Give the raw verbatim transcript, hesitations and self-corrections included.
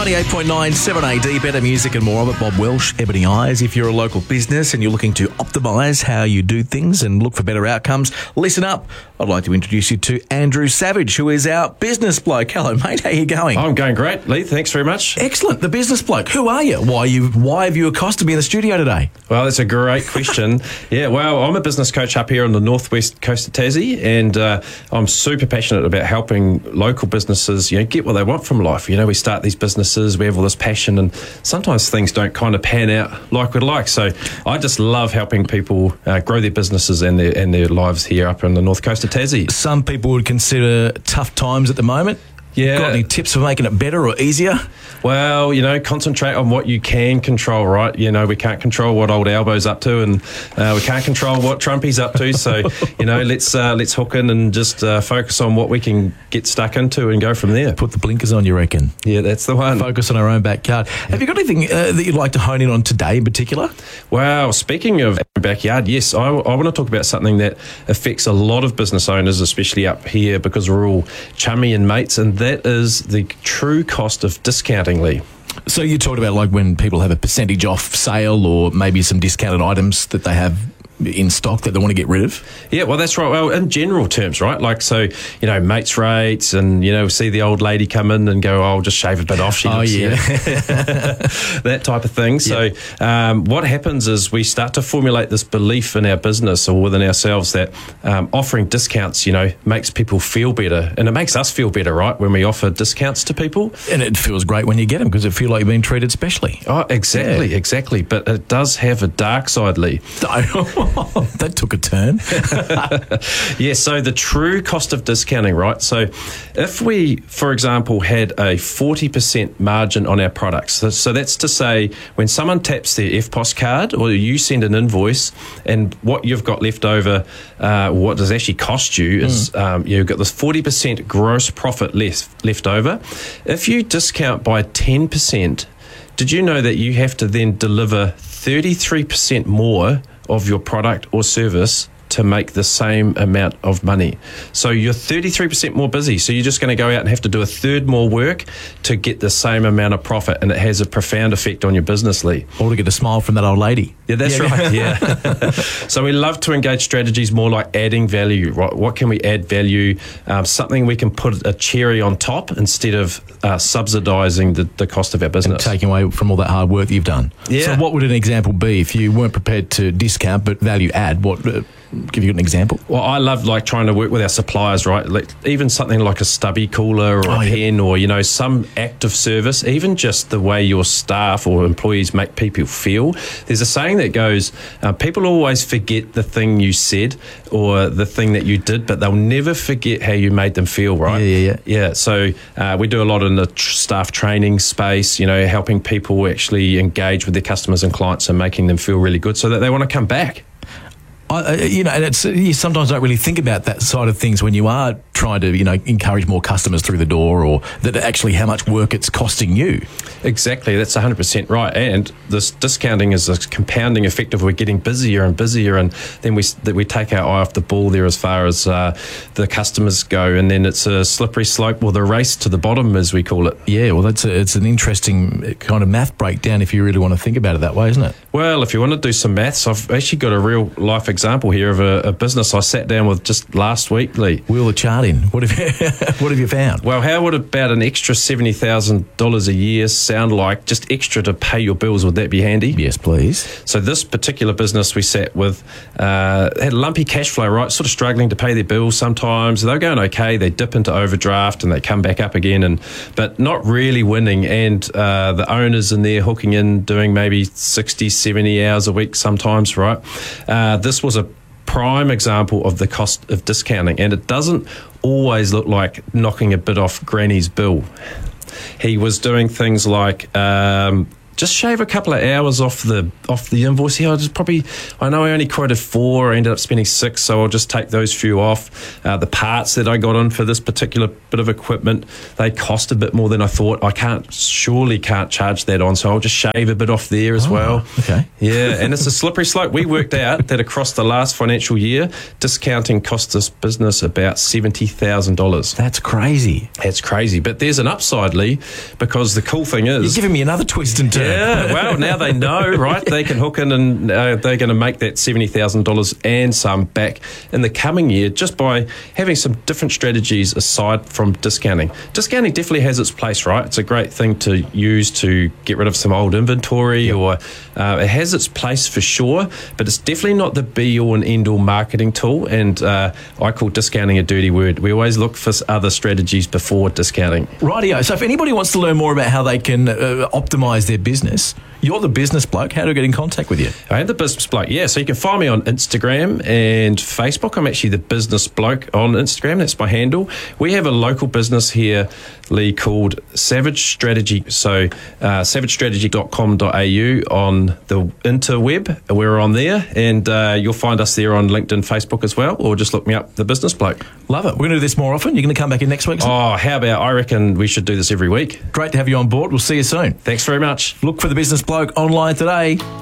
ninety-eight point nine seven A D, better music and more of it. Bob Welsh, Ebony Eyes. If you're a local business and you're looking to optimise how you do things and look for better outcomes, listen up. I'd like to introduce you to Andrew Savage, who is our business bloke. Hello, mate. How you going? I'm going great, Lee. Thanks very much. Excellent. The business bloke. Who are you? Why you? Why have you accosted me in the studio today? Well, that's a great question. Yeah, well, I'm a business coach up here on the northwest coast of Tassie, and uh, I'm super passionate about helping local businesses, you know, get what they want from life. You know, we start these businesses, we have all this passion, and sometimes things don't kind of pan out like we'd like. So I just love helping people uh, grow their businesses and their and their lives here up on the north coast of Tassie. Some people would consider tough times at the moment. Yeah. Got any tips for making it better or easier? Well, you know, concentrate on what you can control, right? You know, we can't control what old Albo's up to, and uh, we can't control what Trumpy's up to. So, you know, let's uh, let's hook in and just uh, focus on what we can get stuck into and go from there. Put the blinkers on, you reckon? Yeah, that's the one. Focus on our own backyard. Yeah. Have you got anything uh, that you'd like to hone in on today in particular? Well, speaking of backyard, yes, I, I want to talk about something that affects a lot of business owners, especially up here, because we're all chummy and mates, and that is the true cost of discounting, Lee. So you talked about like when people have a percentage off sale or maybe some discounted items that they have in stock that they want to get rid of? Yeah, well, that's right. Well, in general terms, right? Like, so, you know, mates rates, and, you know, see the old lady come in and go, oh, I'll just shave a bit off. She oh, looks, yeah. You know, that type of thing. So um, what happens is we start to formulate this belief in our business or within ourselves that um, offering discounts, you know, makes people feel better. And it makes us feel better, right, when we offer discounts to people. And it feels great when you get them because it feels like you've been treated specially. Oh, exactly, yeah. exactly. But it does have a dark side, Lee. That took a turn. Yeah, so the true cost of discounting, right? So if we, for example, had a forty percent margin on our products, so, so that's to say when someone taps their F P O S card or you send an invoice and what you've got left over, uh, what does actually cost you is mm. um, you've got this forty percent gross profit left, left over. If you discount by ten percent, did you know that you have to then deliver thirty-three percent more of your product or service to make the same amount of money? So you're thirty-three percent more busy. So you're just going to go out and have to do a third more work to get the same amount of profit. And it has a profound effect on your business, Lee. Or to get a smile from that old lady. Yeah, that's yeah. right. Yeah. So we love to engage strategies more like adding value. Right? What can we add value? Um, something we can put a cherry on top instead of uh, subsidising the, the cost of our business. And taking away from all that hard work that you've done. Yeah. So what would an example be if you weren't prepared to discount but value add? What... Uh, Give you an example. Well, I love like trying to work with our suppliers, right? Like even something like a stubby cooler or oh, a yeah. pen or, you know, some act of service, even just the way your staff or employees make people feel. There's a saying that goes, uh, people always forget the thing you said or the thing that you did, but they'll never forget how you made them feel, right? Yeah, yeah, yeah. Yeah, so uh, we do a lot in the tr- staff training space, you know, helping people actually engage with their customers and clients and making them feel really good so that they want to come back. I, you know, and it's, you sometimes don't really think about that side of things when you are trying to, you know, encourage more customers through the door, or that actually how much work it's costing you. Exactly, that's one hundred percent right. And this discounting is a compounding effect of we're getting busier and busier, and then we that we take our eye off the ball there as far as uh, the customers go, and then it's a slippery slope, or the race to the bottom, as we call it. Yeah, well, that's a, it's an interesting kind of math breakdown if you really want to think about it that way, isn't it? Well, if you want to do some maths, I've actually got a real life example here of a, a business I sat down with just last week, Lee. Wheel the chart in. What have you, what have you found? Well, how would about an extra seventy thousand dollars a year sound like, just extra to pay your bills? Would that be handy? Yes, please. So this particular business we sat with uh, had lumpy cash flow, right? Sort of struggling to pay their bills sometimes. They're going okay. They dip into overdraft and they come back up again, and but not really winning. And uh, the owners in there hooking in, doing maybe sixty, seventy hours a week sometimes, right? Uh, this was a prime example of the cost of discounting, and it doesn't always look like knocking a bit off Granny's bill. He was doing things like um, just shave a couple of hours off the off the invoice here. I just probably, I know I only quoted four, I ended up spending six, so I'll just take those few off. Uh, the parts that I got on for this particular bit of equipment, they cost a bit more than I thought. I can't, surely can't charge that on, so I'll just shave a bit off there as Oh, well. okay. Yeah, and it's a slippery slope. We worked out that across the last financial year, discounting cost this business about seventy thousand dollars. That's crazy. That's crazy, but there's an upside, Lee, because the cool thing is... You're giving me another twist and turn. Yeah, well, now they know, right? They can hook in and uh, they're going to make that seventy thousand dollars and some back in the coming year just by having some different strategies aside from discounting. Discounting definitely has its place, right? It's a great thing to use to get rid of some old inventory, yep. or uh, it has its place for sure, but it's definitely not the be-all and end-all marketing tool, and uh, I call discounting a dirty word. We always look for other strategies before discounting. Rightio. So if anybody wants to learn more about how they can uh, optimise their business, you're the business bloke. How do I get in contact with you? I am the business bloke, yeah. So you can find me on Instagram and Facebook. I'm actually the business bloke on Instagram. That's my handle. We have a local business here, Lee, called Savage Strategy. So uh, savage strategy dot com dot a u on the interweb. We're on there, and uh, you'll find us there on LinkedIn, Facebook as well, or just look me up, the business bloke. Love it. We're going to do this more often. You're going to come back in next week? Oh, how about, I reckon we should do this every week. Great to have you on board. We'll see you soon. Thanks very much. Look for the business bloke online today.